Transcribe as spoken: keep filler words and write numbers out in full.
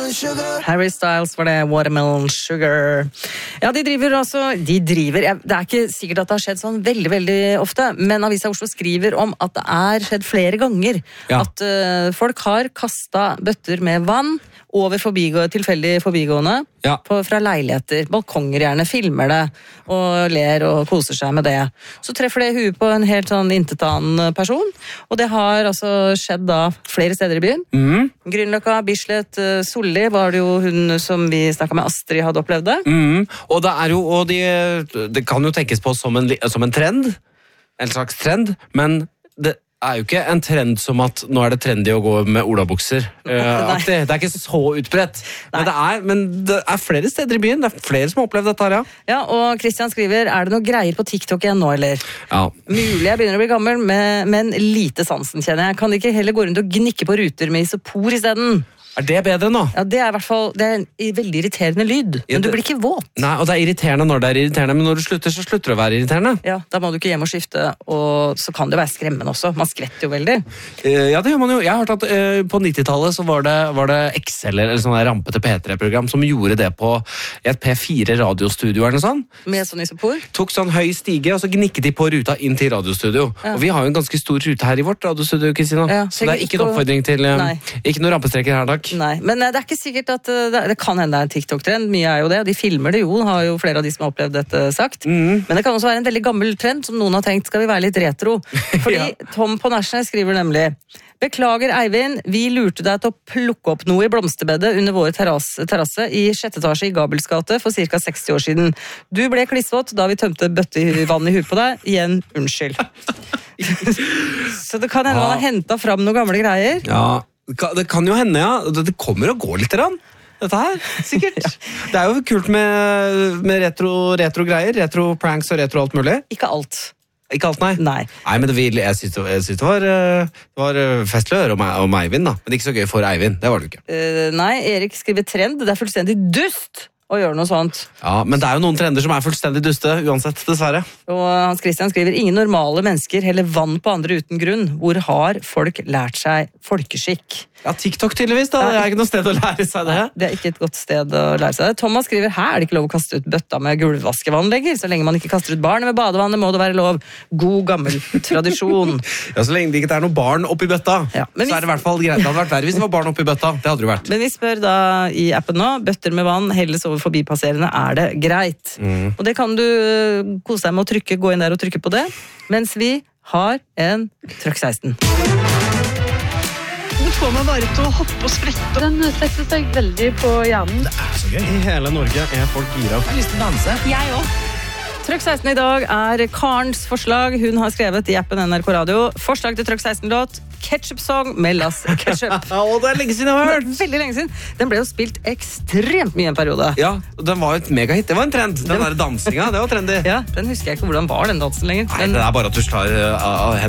watermelon sugar. Harry Styles var det, Watermelon Sugar. Ja, de driver altså, de driver, jeg, det er ikke sikkert at det har skjedd sånn veldig, veldig ofte, men Avisa Oslo skriver om at det er skjedd flere ganger. Ja. At uh, folk har kastet bøtter med vann over forbigå, tilfeldig forbigående Ja. på, fra leiligheter, balkonger gjerne, filmer det og ler og koser seg med det. Så treffer det huet på en helt sånn intetanende person, og det har altså skjedd da flere steder i byen. Mm. Grünerløkka, Bislett, uh, Solli var det jo hun som vi snakket med, Astrid, hadde opplevd det. Mm. Og det er jo, og de, det kan jo tenkes på som en, li- som en trend, en slags trend, men det er jo ikke en trend som at nå er det trendy å gå med olabukser. Uh, aktig. Det er ikke så utbredt. Men det, er, men det er flere steder i byen. Det er flere som har opplevd dette her, ja. Ja, og Christian skriver, er det noe greier på TikTok igjen nå, eller? Ja. Mulig jeg begynner å bli gammel, men, men lite sansen kjenner jeg. Kan ikke heller gå rundt og gnikke på ruter med isopor i stedet? Er det bedre nå? Ja, det er i hvert fall, det er en veldig irriterende lyd, Ja, men du det- blir ikke våt. Nei, og det er irriterende når det er irriterende, men når du slutter, så slutter det å være irriterende. Ja, da må du ikke hjem og skifte, og så kan det være skremmende også. Man skvetter jo veldig. Eh, ja, det gjør man jo. Jeg har hørt at eh, på nittitallet så var det, var det Excel, eller sånn der rampete P tre-program, som gjorde det på et P fire radiostudio eller noe sånt. Med sånn isopor. Tok sånn høy stige, og så gnikket de på ruta inn til radiostudio. Ja. Og vi har jo en ganske stor rute her i vårt radiostudio, Kristina. Ja, så det er tenk ikke en på- oppfordring til eh, Nei. Ikke noen rampestreker her, takk. Nei, men eh, det er ikke sikkert at eh, det, det kan hende det er en TikTok-trend. Mye er jo det. De filmer det jo, har jo flere av de som har opplevd dette sagt. Mm. Men det kan også være en veldig gammel trend som noen har tenkt skal vi være litt retro. Fordi Ja. Tom på Nærsnes skriver nemlig: Beklager, Eivind, vi lurte deg til å plukke opp noe i blomsterbedet under vår terrasse, terrasse i sjette etasje i Gabels gate for ca. seksti år siden. Du ble klissvått da vi tømte bøttevann i huet på deg. Igjen, unnskyld. Så det kan hende man har hentet fram noen gamle greier. Ja, det kan- det kan jo hende, ja. Det, det kommer og går litt, grann. Dette her, sikkert. Det er jo kult med, med retro, retro greier, retro pranks og retro alt mulig. Ikke alt. Ikke alt, nei. Nei. Nei, men det, vil- jeg synes det, jeg synes det var, eh, det var eh, festlig å høre om, om Eivind, da. Men ikke så gøy for Eivind, det var det jo ikke. Eh, nei, Erik skriver trend. Det er fullstendig dust å gjøre noe sånt. Ja, men det er jo noen trender som er fullstendig duste, uansett, dessverre. Og Hans Christian skriver: ingen normale mennesker heller vann på andre uten grunn. Hvor har folk lært seg folkeskikk? Ja, TikTok tydeligvis, da. Det er ikke noe sted å lære seg det. Det er ikke et godt sted å lære seg det. Thomas skriver: her er det ikke lov å kaste ut bøtta med gulvvaskevann lenger. Så lenge man ikke kaster ut barnet med badevannet, må det være lov. God, gammel tradisjon. Ja, så lenge det ikke er noe barn oppi bøtta, Ja, men så er det i hvert fall greit. Det hadde vært verre hvis det var barn oppi bøtta. Det hadde det jo vært. Men vi spør da i appen nå: bøtter med vann helles over forbipasserende, er det greit? Og det kan du øh, kose deg med å trykke, gå inn der og trykke på det, mens vi har en Trøkk seksten. Det får meg bare til å hoppe og sprette. Den setter seg veldig på hjernen. I hele Norge er folk gira. Jeg har lyst til å danse. Jeg òg. Trøkk seksten i dag er Karens forslag. Hun har skrevet i appen N R K Radio. Forslag til Trøkk seksten-låt: Ketchup-song med Lass Ketchup. Å, det er lenge siden jeg har hørt! Veldig lenge siden. Den ble jo spilt ekstremt mye en periode. Ja, den var jo et megahit. Det var en trend. Den der dansinga, det var trendy. Ja, den husker jeg ikke hvordan var den dansen lenger. Nei, det er bare at du slår uh,